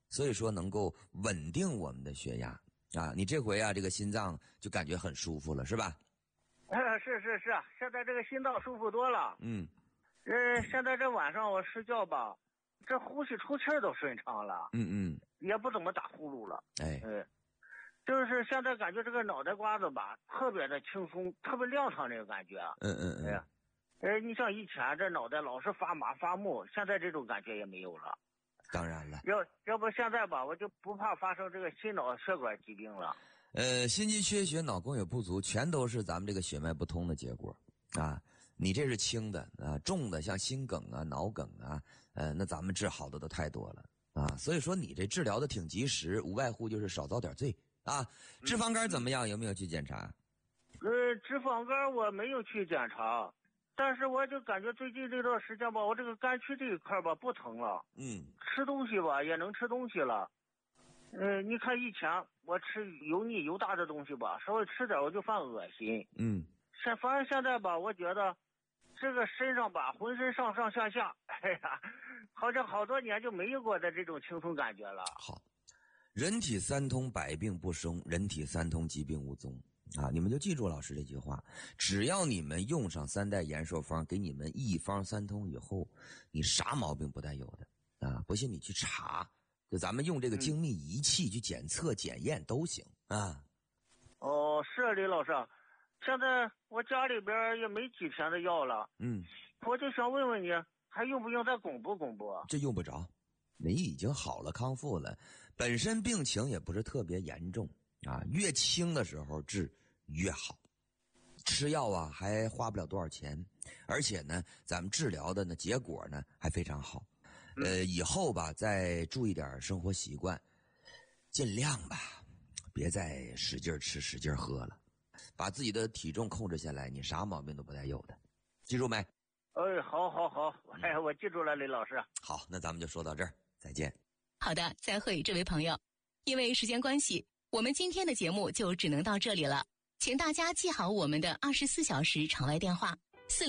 所以说能够稳定我们的血压啊。你这回啊，这个心脏就感觉很舒服了，是吧？ 是，现在这个心脏舒服多了。现在这晚上我睡觉吧，这呼吸出气都顺畅了。也不怎么打呼噜了。就是现在感觉这个脑袋瓜子吧，特别的轻松，特别亮堂那个感觉。你像以前这脑袋老是发麻发木，现在这种感觉也没有了。 当然了， 要不现在吧，我就不怕发生这个心脑血管疾病了。 心肌缺血、脑供血不足，全都是咱们这个血脉不通的结果啊。你这是轻的啊，重的像心梗啊、脑梗啊，那咱们治好的都太多了啊。所以说你这治疗的挺及时，无外乎就是少遭点罪啊。脂肪肝怎么样？有没有去检查？ 脂肪肝我没有去检查。但是我就感觉最近这段时间吧，我这个肝区这一块吧不疼了。吃东西吧也能吃东西了。你看以前我吃油腻油大的东西吧，稍微吃点我就犯恶心。反正现在吧，我觉得这个身上吧，浑身上上下下，好像好多年就没有过的这种轻松感觉了。 好，人体三通，百病不生；人体三通，疾病无踪。啊，你们就记住老师这句话，只要你们用上三代延寿方，给你们一方三通以后，你啥毛病不带有的啊！不信你去查，就咱们用这个精密仪器去检测检验都行啊。 是李老师，现在我家里边也没几天的药了。我就想问问你，还用不用再巩固巩固？ 这用不着，你已经好了，康复了，本身病情也不是特别严重。啊，越轻的时候治越好，吃药啊还花不了多少钱，而且呢，咱们治疗的呢结果呢还非常好。以后吧再注意点生活习惯，尽量吧别再使劲吃使劲喝了，把自己的体重控制下来，你啥毛病都不带有的，记住没？ 好，我记住了，李老师。 好，那咱们就说到这儿，再见。 好的，再会，这位朋友。因为时间关系，我们今天的节目就只能到这里了，请大家记好我们的24小时场外电话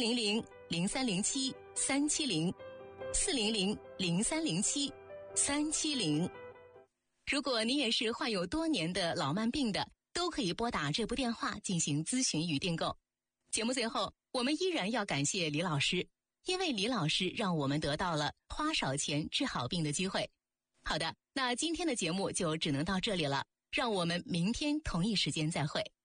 400-0307-370，400-0307-370。如果你也是患有多年的老慢病的，都可以拨打这部电话进行咨询与订购。节目最后，我们依然要感谢李老师，因为李老师让我们得到了花少钱治好病的机会。好的，那今天的节目就只能到这里了，让我们明天同一时间再会。